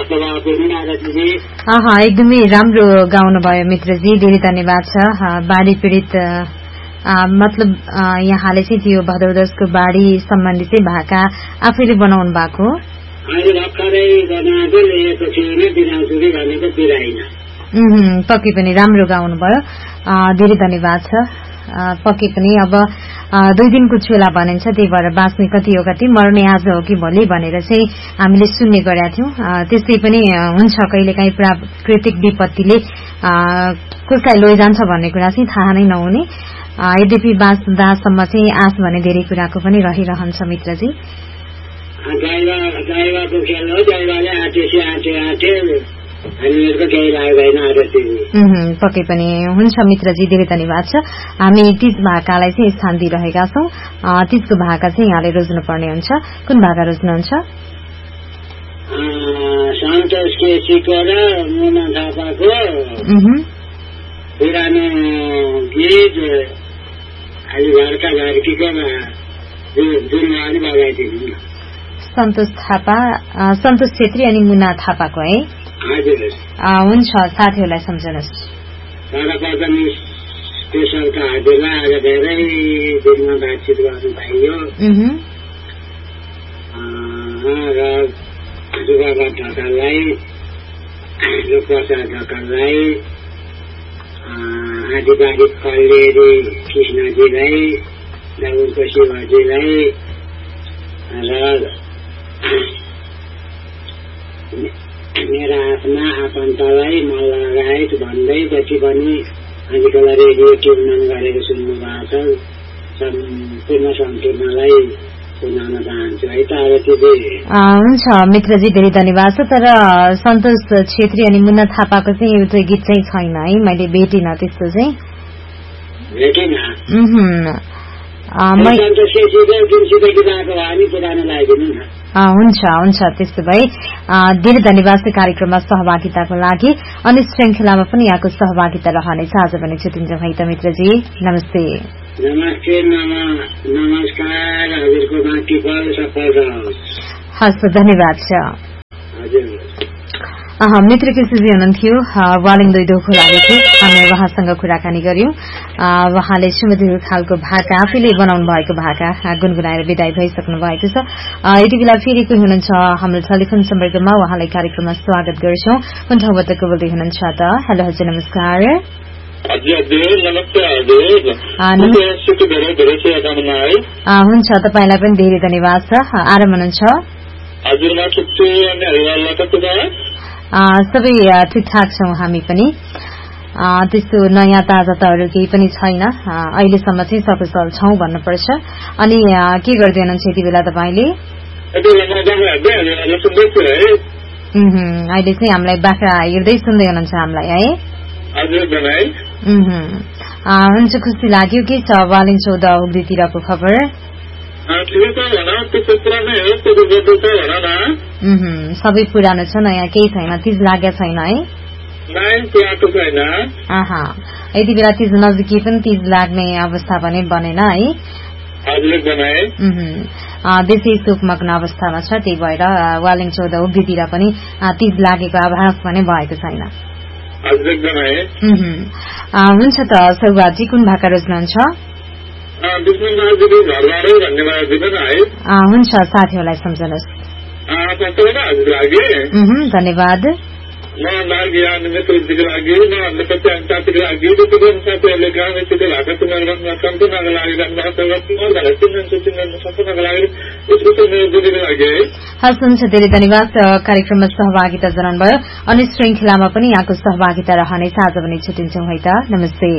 एकदमै राम्रो गाउनुभयो मित्रजी, धेरै धन्यवाद छ। बाढी पीडित मतलब यहाँले चाहिँ त्यो भदौ 10 को बाढी सम्बन्धी चाहिँ भाका आफैले बनाउनु भएको? पक्कै पनि राम्रो गाउनुभयो, धेरै धन्यवाद छ। पक्कै पनि अब 2 दिनको चुला भनिन्छ, त्यही भएर बाँच्ने कति हो कति, मर्ने आज हो कि भोलि भनेर चाहिँ हामीले सुन्ने गरेका थियौं। त्यस्तै पनि हुन्छ, कहिलेकाहीँ प्राकृतिक विपत्तिले कसलाई लैजान्छ भन्ने कुरा चाहिँ थाहा नै नहुने। यद्यपि बाँच्दासम्म चाहिँ आश भने धेरै कुराको पनि रहिरहन्छ मित्रजी। पक्कै पनि हुन्छ मित्रजी, धेरै धन्यवाद छ। हामी तीज भाकालाई चाहिँ स्थान दिइरहेका छौं। तीजको भाका चाहिँ यहाँले रोज्नु पर्ने हुन्छ। कुन भाका रोज्नुहुन्छ? सन्तोष केसीको र मुना थापाको पुरानो गीत अलि घरका घरकीको जुनवानी बगाइदिनु। सन्तोष छेत्री अनि मुना थापाको है? हुन्छ, साथीहरूलाई सम्झनुहोस्। स्पेसलका हजुरलाई आज धेरै दिनमा बातचित गर्नु पाइयो र सुभाबाद ढकाललाई, लोकप्रसाद ढकाललाई, आदिबारी कल्लेरी कृष्णजीलाई, दाउदको शिवजीलाई र मेरा आफ्ना आफन्तलाई मल्ल लगायत भन्दै जति पनि आजकल रेडियो ट्युन गरेर सुन्नु भएको छ सम्पूर्ण सम्पूर्णलाई सुनाउन चाहन्छु है त। हुन्छ मित्रजी, धेरै धन्यवाद छ। तर सन्तोष छेत्री अनि मुन्ना थापाको चाहिँ एउटा गीत चाहिँ छैन है, मैले भेटिनँ त्यस्तो चाहिँ। हुन्छ हुन्छ, त्यस्तो भए धेरै धन्यवाद छ कार्यक्रममा सहभागिताको लागि। अनि श्रृंखलामा पनि यहाँको सहभागिता रहनेछ। आज भने छुट्टिन्छौँ है त मित्रजी, नमस्ते। नमस्ते, नमस्कार, हजुरको बाँकी पल सफल रहोस्। हस्, धन्यवाद छ। मित्र केसीजी हुनुहुन्थ्यो, वालिङ 2 खोलाले थियो। हामी उहाँसँग कुराकानी गर्यौं। उहाँले सुमधुर खालको भाका आफैले बनाउनु भएको भाका गुनगुनाएर विदाई भइसक्नु भएको छ। यति बेला फेरि कोही हुनुहुन्छ हाम्रो टेलिफोन सम्पर्कमा, उहाँलाई कार्यक्रममा स्वागत गर्छौं। कुन ठाउँबाट को बोल्दै हुनुहुन्छ त? हेलो, हजुर नमस्कार। हुन्छ, तपाईँलाई पनि धेरै धन्यवाद छ। आराम हुनुहुन्छ? सबै ठिकठाक छौं हामी पनि। त्यस्तो नयाँ ताजाताहरू केही पनि छैन, अहिलेसम्म चाहिँ सकुशल छौं भन्नुपर्छ। अनि के गर्दै हुनुहुन्छ यति बेला तपाईँले? अहिले चाहिँ हामीलाई बाख्रा हिँड्दै सुन्दै हुनुहुन्छ हामीलाई है? हुन्छ, खुसी लाग्यो। के छ वालिङ 14 हुग्दीतिरको खबर? सबै पुरानो छ, नयाँ केही छैन। तीज लागेको छैन है? यति बेला तीज नजिकै पनि तीज लाग्ने अवस्था पनि बनेन है? बेसी शोकमग्न अवस्थामा छ, त्यही भएर वालिङ 14 हुग्दीतिर पनि तीज लागेको आभास पनि भएको छैन। हुन्छ त सौगाजी, कुन भाका रोज्नुहुन्छ? हुन्छ, साथीहरूलाई सम्झनुहोस्। धन्यवाद। हस्, हुन्छ, धेरै धन्यवाद कार्यक्रममा सहभागिता जनाउनुभयो। अनि श्रृंखलामा पनि यहाँको सहभागिता रहनेछ। आज पनि छुट्टिन्छौँ है त, नमस्ते।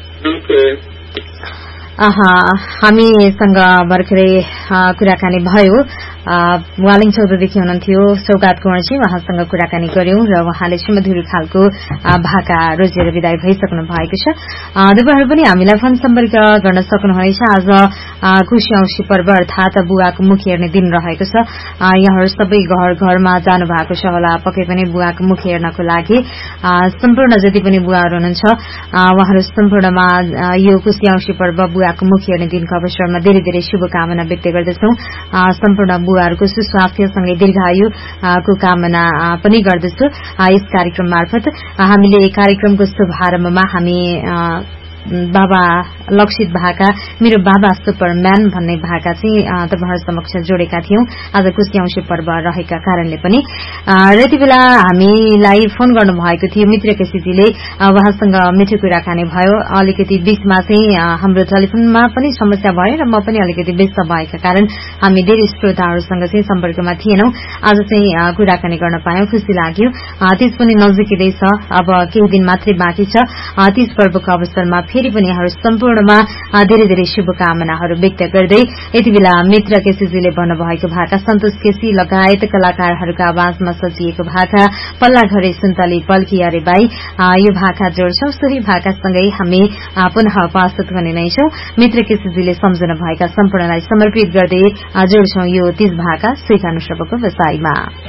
हामीसँग भर्खरै कुराकानी भयो। वालिङ 14 देखि हुनुहुन्थ्यो सौगात कुँवरजी, उहाँसँग कुराकानी गर्यौं र उहाँले सुमधुर खालको भाका रोजेर विदाई भइसक्नु भएको छ। तपाईहरु पनि हामीलाई फोन सम्पर्क गर्न सक्नुहुनेछ। आज कुशी औँसी पर्व अर्थात बुवाको मुख हेर्ने दिन रहेको छ। यहाँहरु सबै घर घरमा जानु भएको छ होला, पक्कै पनि बुवाको मुख हेर्नको लागि। सम्पूर्ण जति पनि बुवाहरु हुनुहुन्छ उहाँहरु सम्पूर्णमा यो कुशी औँसी पर्व बुवाको मुख हेर्ने दिनको अवसरमा धेरै धेरै शुभकामना व्यक्त गर्दछौं। सम्पूर्ण बुवाहरूको सुस्वास्थ्यसँगै दीर्घायु को कामना पनि गर्दछु। यस कार्यक्रम मार्फत हामीले कार्यक्रमको शुभारम्भमा हामी बाबा लक्षित भाका मेरो बाबा सुपरम्यान भन्ने भाका चाहिँ तपाईहरु समक्ष जोडेका थियौं। आज कुशे औँसी पर्व रहेका कारणले पनि र यति बेला हामीलाई फोन गर्नु भएको थियो मित्र केसीजीले। उहाँसँग मिठो कुराकानी भयो। अलिकति बीचमा चाहिँ हाम्रो टेलिफोनमा पनि समस्या भयो र म पनि अलिकति व्यस्त भएका कारण हामी धेरै श्रोताहरूसँग चाहिँ सम्पर्कमा थिएनौं। आज चाहिँ कुराकानी गर्न पायौं, खुशी लाग्यो। तीज पनि नजिकै छ, अब केही दिन मात्रै बाँकी छ। तीज पर्वको अवसरमा फेरि पनि यहाँहरू सम्पूर्णमा धेरै धेरै शुभकामनाहरू व्यक्त गर्दै यति बेला मित्र केसीजीले भन्नुभएको भाका सन्तोष केसी लगायत कलाकारहरूका आवाजमा सजिएको भाका पल्ला घरे सुन्तली पल्की अरे बाई यो भाका जोड्छौं। सोही भाकासँगै हामी पुनः प्रस्तुत गर्ने नै छौं। मित्र केसीजीले सम्झनु भएका सम्पूर्णलाई समर्पित गर्दै जोड्छौं यो तीज भाका स्वीकार्नु सबको बसाईमा।